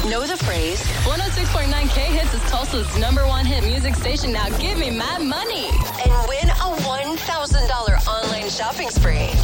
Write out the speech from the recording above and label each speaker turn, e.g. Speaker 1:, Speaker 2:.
Speaker 1: Know the phrase?
Speaker 2: 106.9 K-Hits is Tulsa's #1 hit music station. Now give me my money.
Speaker 1: And win a $1,000 online shopping spree.